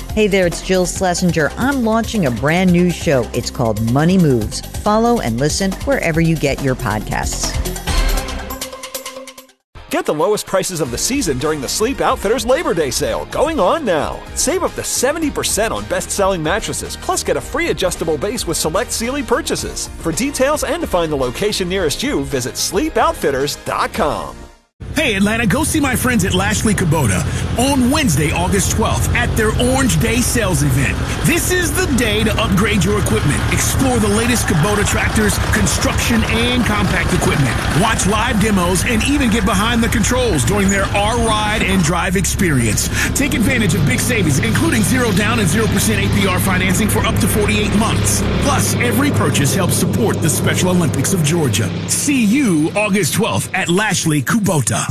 Hey there, it's Jill Schlesinger. I'm launching a brand new show. It's called Money Moves. Follow and listen wherever you get your podcasts. Get the lowest prices of the season during the Sleep Outfitters Labor Day sale, going on now. Save up to 70% on best-selling mattresses, plus get a free adjustable base with select Sealy purchases. For details and to find the location nearest you, visit sleepoutfitters.com. Hey Atlanta, go see my friends at Lashley Kubota on Wednesday, August 12th at their Orange Day sales event. This is the day to upgrade your equipment. Explore the latest Kubota tractors, construction, and compact equipment. Watch live demos and even get behind the controls during their R-Ride and Drive experience. Take advantage of big savings, including 0 down and 0% APR financing for up to 48 months. Plus, every purchase helps support the Special Olympics of Georgia. See you August 12th at Lashley Kubota.